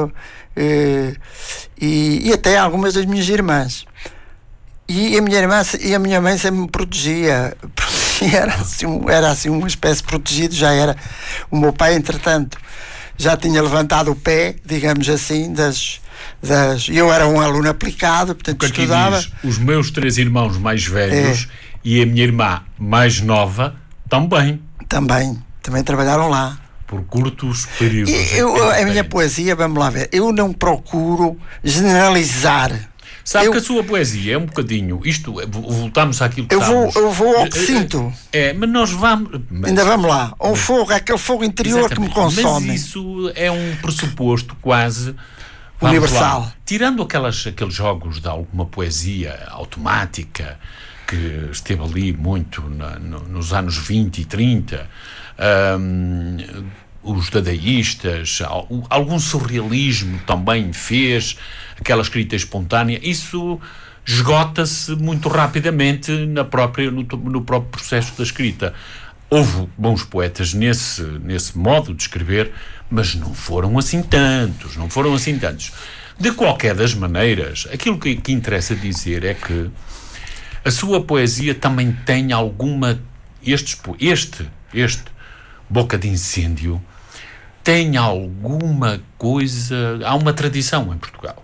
e até algumas das minhas irmãs. E a minha mãe sempre me protegia. Era assim uma espécie de protegido, já era. O meu pai, entretanto, já tinha levantado o pé, digamos assim, eu era um aluno aplicado, portanto estudava. Diz, os meus 3 irmãos mais velhos e a minha irmã mais nova também trabalharam lá. Por curtos períodos. A minha poesia, vamos lá ver, eu não procuro generalizar. Sabe que a sua poesia é um bocadinho... voltamos àquilo que estamos... Eu vou ao que sinto. Mas nós vamos... Ainda vamos lá. Aquele fogo interior que me consome. Mas isso é um pressuposto quase... universal. Lá, tirando aqueles jogos de alguma poesia automática que esteve ali muito nos anos 20 e 30... os dadaístas, algum surrealismo também fez, aquela escrita espontânea, isso esgota-se muito rapidamente no próprio processo da escrita. Houve bons poetas nesse modo de escrever, mas não foram assim tantos. De qualquer das maneiras, aquilo que interessa dizer é que a sua poesia também tem alguma... Este Boca de Incêndio tem alguma coisa... Há uma tradição em Portugal.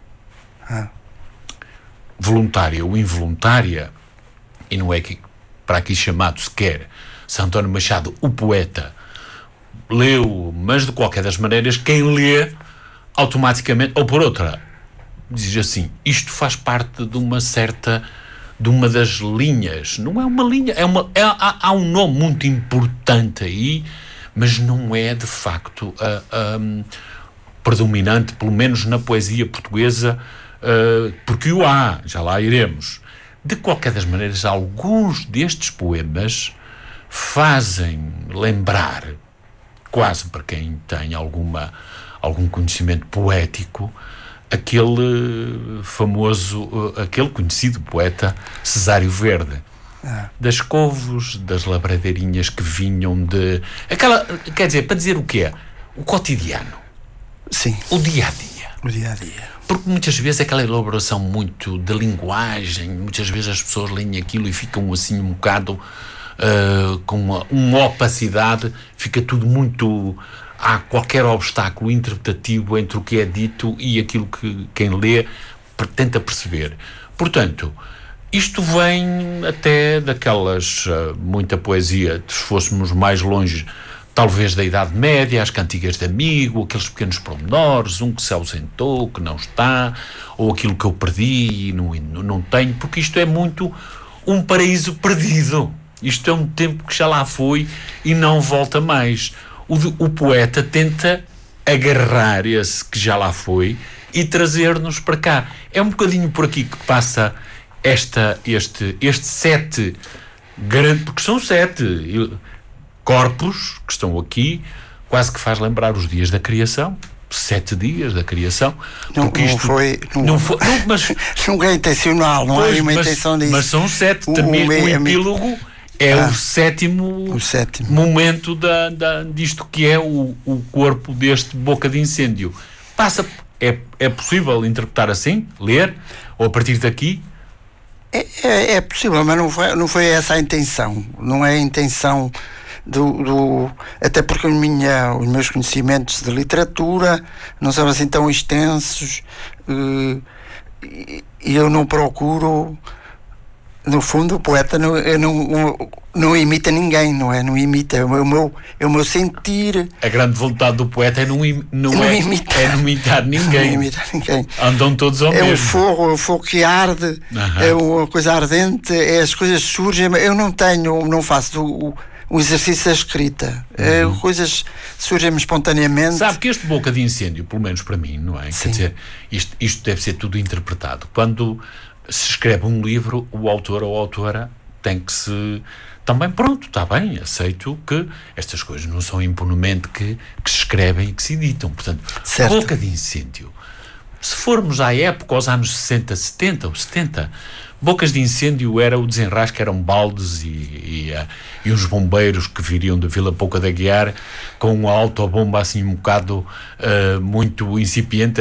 Voluntária ou involuntária, e não é que para aqui chamado sequer São António Machado, o poeta, leu, mas de qualquer das maneiras, quem lê automaticamente, ou por outra, diz assim, isto faz parte de uma das linhas, não é uma linha, há um nome muito importante aí, mas não é de facto predominante, pelo menos na poesia portuguesa, porque o há, já lá iremos. De qualquer das maneiras, alguns destes poemas fazem lembrar, quase para quem tem algum conhecimento poético, aquele conhecido poeta Cesário Verde, das couves, das labradeirinhas que vinham de... quer dizer, para dizer o que é? O cotidiano. Sim. O dia-a-dia. O dia-a-dia. Porque muitas vezes aquela elaboração muito de linguagem, muitas vezes as pessoas leem aquilo e ficam assim um bocado com uma opacidade, fica tudo muito... Há qualquer obstáculo interpretativo entre o que é dito e aquilo que quem lê tenta perceber. Portanto, isto vem até daquelas... muita poesia, se fôssemos mais longe, talvez da Idade Média, as cantigas de amigo, aqueles pequenos pormenores, um que se ausentou, que não está, ou aquilo que eu perdi e não tenho, porque isto é muito um paraíso perdido. Isto é um tempo que já lá foi e não volta mais. O poeta tenta agarrar esse que já lá foi e trazer-nos para cá. É um bocadinho por aqui que passa este 7 grande, porque são 7 corpos que estão aqui, quase que faz lembrar os dias da criação, 7 dias da criação. Mas não é intencional, não há uma intenção disso. Mas são 7, o epílogo é o sétimo momento disto que é o corpo deste Boca de Incêndio. É possível interpretar assim, ler, ou a partir daqui? É possível, mas não foi essa a intenção. Não é a intenção até porque os meus conhecimentos de literatura não são assim tão extensos, e eu não procuro. No fundo, o poeta não imita ninguém, não é? Não imita, é o meu sentir. A grande vontade do poeta é não imitar ninguém. Não imitar ninguém. Andam todos ao mesmo. É o fogo que arde, é uma coisa ardente, as coisas surgem. Eu não faço o exercício da escrita. Coisas surgem espontaneamente. Sabe que este Boca de Incêndio, pelo menos para mim, não é? Sim. Quer dizer, isto deve ser tudo interpretado. Quando se escreve um livro, o autor ou a autora tem que se... Também, pronto, está bem, aceito que estas coisas não são impunemente que se escrevem e que se editam. Portanto, certo. Boca de Incêndio. Se formos à época, aos anos 60, 70 ou 70, Bocas de Incêndio era o desenrasque, eram baldes e uns bombeiros que viriam da Vila Pouca da Guiar com uma autobomba assim um bocado muito incipiente.